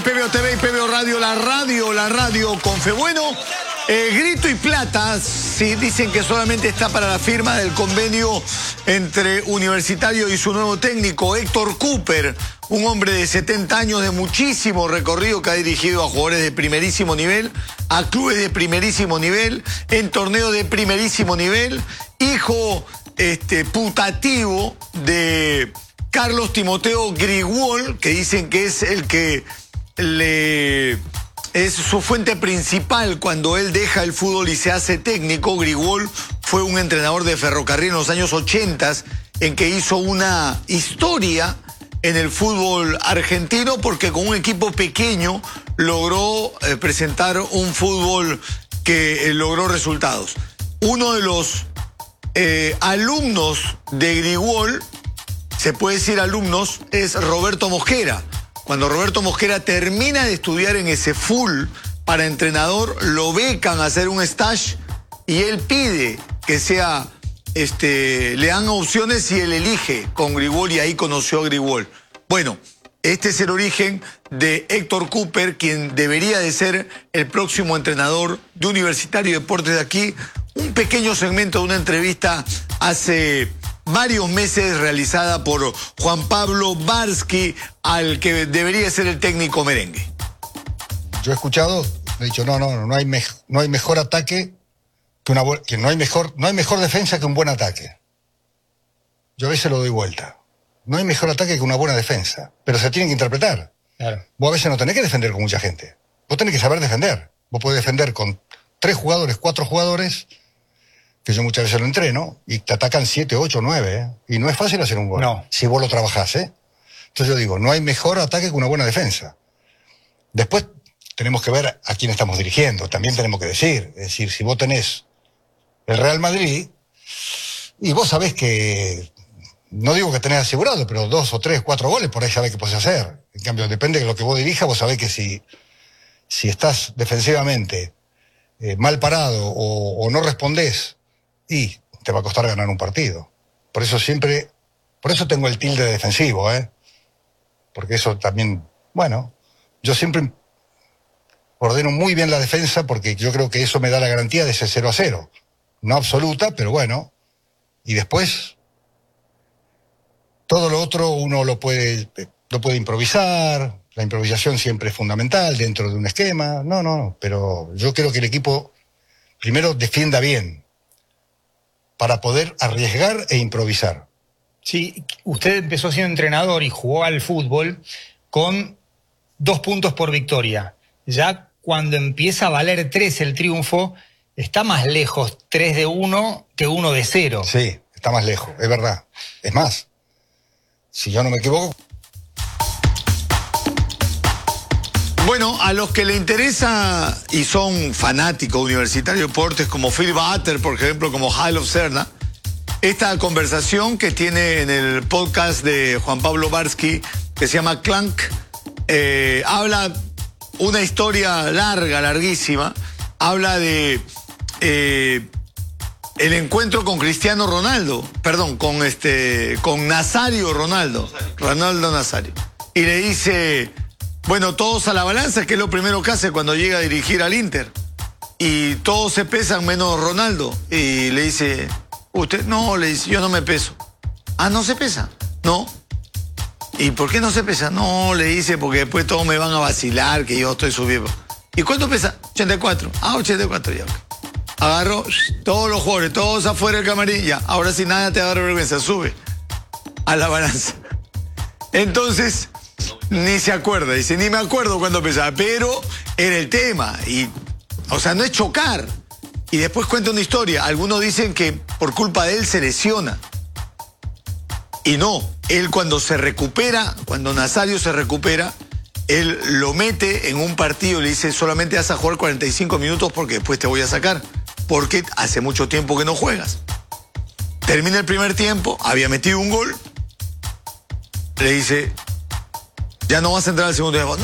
PBO TV y PBO Radio, la radio con fe. Bueno, Grito y Plata, sí, dicen que solamente está para la firma del convenio entre Universitario y su nuevo técnico, Héctor Cooper, un hombre de 70 años de muchísimo recorrido que ha dirigido a jugadores de primerísimo nivel, a clubes de primerísimo nivel, en torneos de primerísimo nivel, hijo putativo de Carlos Timoteo Grigol, que dicen que es el que es su fuente principal cuando él deja el fútbol y se hace técnico. Grigol fue un entrenador de Ferrocarril en los años 80 en que hizo una historia en el fútbol argentino porque con un equipo pequeño logró presentar un fútbol que logró resultados. Uno de los alumnos de Grigol, se puede decir alumnos, es Roberto Mosquera. Cuando Roberto Mosquera termina de estudiar en ese full para entrenador, lo becan a hacer un stage y él pide que sea, le dan opciones y él elige con Grigol y ahí conoció a Grigol. Bueno, este es el origen de Héctor Cooper, quien debería de ser el próximo entrenador de Universitario de Deportes de aquí. Un pequeño segmento de una entrevista hace varios meses realizada por Juan Pablo Barsky, al que debería ser el técnico merengue. Yo he escuchado, he dicho, no hay mejor ataque que no hay mejor defensa que un buen ataque. Yo a veces lo doy vuelta. No hay mejor ataque que una buena defensa, pero se tiene que interpretar. Claro. Vos a veces no tenés que defender con mucha gente. Vos tenés que saber defender. Vos podés defender con 3 jugadores, 4 jugadores, que yo muchas veces lo entreno, y te atacan 7, 8, 9, y no es fácil hacer un gol. No. Si vos lo trabajás, Entonces yo digo, no hay mejor ataque que una buena defensa. Después tenemos que ver a quién estamos dirigiendo, también tenemos que decir. Es decir, si vos tenés el Real Madrid, y vos sabés que, no digo que tenés asegurado, pero 2 o 3, 4 goles, por ahí sabés que podés hacer. En cambio, depende de lo que vos dirijas, vos sabés que si estás defensivamente mal parado o no respondés, y te va a costar ganar un partido. Por eso tengo el tilde defensivo, porque eso también, yo siempre ordeno muy bien la defensa porque yo creo que eso me da la garantía de ese 0-0. No absoluta, pero bueno. Y después, todo lo otro uno lo puede improvisar. La improvisación siempre es fundamental dentro de un esquema. No, pero yo creo que el equipo primero defienda bien para poder arriesgar e improvisar. Sí, usted empezó siendo entrenador y jugó al fútbol con 2 puntos por victoria. Ya cuando empieza a valer 3 el triunfo, está más lejos 3 de 1 que 1 de 0. Sí, está más lejos, es verdad. Es más, si yo no me equivoco... Bueno, a los que le interesa y son fanáticos de Universitario de Deportes, como Phil Butter, por ejemplo, como Hall of Serna, esta conversación que tiene en el podcast de Juan Pablo Barsky, que se llama Clank, habla una historia larguísima, habla de el encuentro con Cristiano Ronaldo, perdón, con Nazario Ronaldo Nazario, y le dice... Bueno, todos a la balanza, que es lo primero que hace cuando llega a dirigir al Inter. Y todos se pesan menos Ronaldo. Y le dice, usted, no, le dice, yo no me peso. Ah, ¿no se pesa? No. ¿Y por qué no se pesa? No, le dice, porque después todos me van a vacilar, que yo estoy subiendo. ¿Y cuánto pesa? 84. Ah, 84 ya. Agarró todos los jugadores, todos afuera del camarín, ya. Ahora sí nada te da vergüenza, sube a la balanza. Entonces... Ni se acuerda, dice, ni me acuerdo cuando pesaba, pero era el tema. Y, o sea, no es chocar. Y después cuenta una historia. Algunos dicen que por culpa de él se lesiona. Y no, él cuando se recupera, cuando Nazario se recupera, él lo mete en un partido y le dice, solamente vas a jugar 45 minutos porque después te voy a sacar. Porque hace mucho tiempo que no juegas. Termina el primer tiempo, había metido un gol. Le dice... Ya no vas a entrar al segundo tiempo.